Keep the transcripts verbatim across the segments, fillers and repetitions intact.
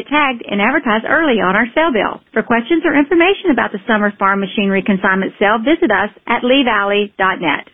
get tagged and advertise early on our sale bill. For questions or information about the summer farm machinery consignment sale, visit us at lee valley dot net.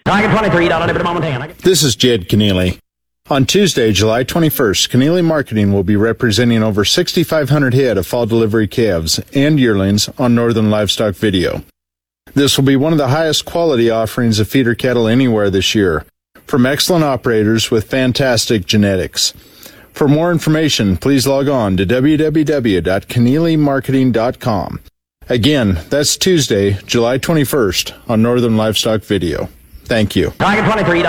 This is Jed Keneally. On Tuesday, July twenty-first, Keneally Marketing will be representing over sixty-five hundred head of fall delivery calves and yearlings on Northern Livestock Video. This will be one of the highest quality offerings of feeder cattle anywhere this year, from excellent operators with fantastic genetics. For more information, please log on to w w w dot keneally marketing dot com. Again, that's Tuesday, July twenty-first on Northern Livestock Video. Thank you. Coming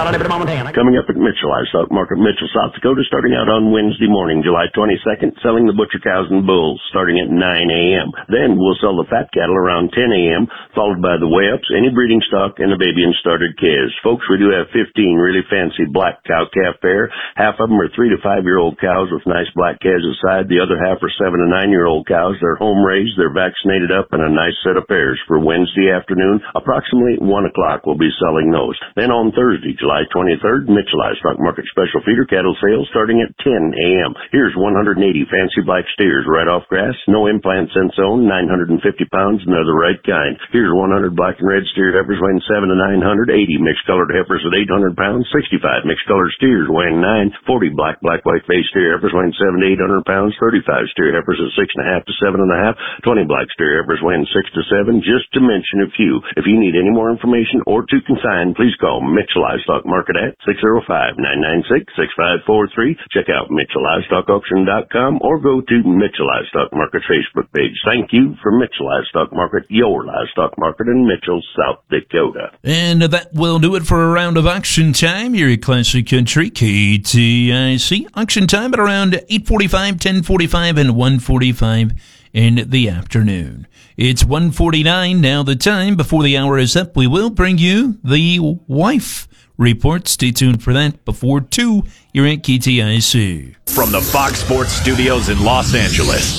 up at Mitchell Livestock Market, Mitchell, South Dakota, starting out on Wednesday morning, July twenty-second, selling the butcher cows and bulls starting at nine a.m. Then we'll sell the fat cattle around ten a.m., followed by the weigh-ups, any breeding stock, and the baby and started calves. Folks, we do have fifteen really fancy black cow-calf pair. Half of them are three to five-year-old cows with nice black calves aside. The other half are seven to nine-year-old cows. They're home-raised, they're vaccinated up, and a nice set of pairs. For Wednesday afternoon, approximately one o'clock, we'll be selling those. Then on Thursday, July twenty-third, Mitchell Livestock Market special feeder cattle sales starting at ten a.m. Here's one hundred eighty fancy black steers right off grass, no implants in zone, nine hundred fifty pounds, and they're the right kind. Here's one hundred black and red steer heifers weighing seven to nine hundred, eighty mixed colored heifers at eight hundred pounds, sixty-five mixed colored steers weighing nine, forty black, black, white face steer heifers weighing seven to eight hundred pounds, thirty-five steer heifers at six and a half to seven and a half, twenty black steer heifers weighing six to seven, just to mention a few. If you need any more information or to consign, please call Mitchell Livestock Market at six oh five, nine nine six, six five four three. Check out mitchell livestock auction dot com or go to Mitchell Livestock Market's Facebook page. Thank you for Mitchell Livestock Market, your livestock market in Mitchell, South Dakota. And that will do it for a round of auction time here at Classic Country K T I C. Auction time at around eight forty-five, ten forty-five, and one forty-five in the afternoon. It's one forty-nine now. The time before the hour is up, we will bring you the wife report. Stay tuned for that before two. You're at K T I C. From the Fox Sports Studios in Los Angeles,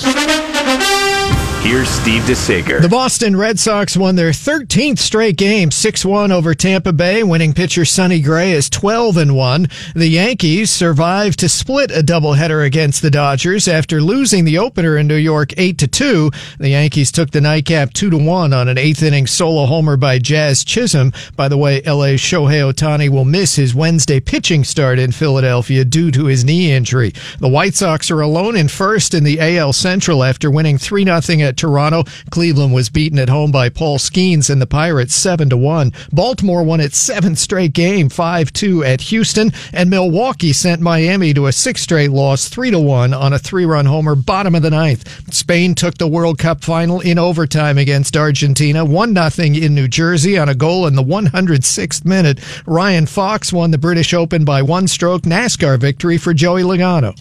here's Steve DeSager. The Boston Red Sox won their thirteenth straight game, six one over Tampa Bay. Winning pitcher Sonny Gray is twelve and one. The Yankees survived to split a doubleheader against the Dodgers after losing the opener in New York eight to two. The Yankees took the nightcap two to one on an eighth inning solo homer by Jazz Chisholm. By the way, L A's Shohei Ohtani will miss his Wednesday pitching start in Philadelphia due to his knee injury. The White Sox are alone in first in the A L Central after winning three nothing at Toronto. Cleveland was beaten at home by Paul Skeens and the Pirates seven to one. Baltimore won its seventh straight game five two at Houston, and Milwaukee sent Miami to a sixth straight loss three to one on a three-run homer bottom of the ninth. Spain took the World Cup final in overtime against Argentina one nothing in New Jersey on a goal in the one hundred sixth minute. Ryan Fox won the British Open by one stroke. NASCAR victory for Joey Logano.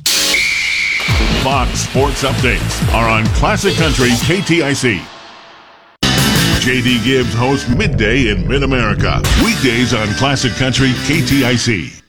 Fox Sports Updates are on Classic Country K T I C. J D Gibbs hosts Midday in Mid-America. Weekdays on Classic Country K T I C.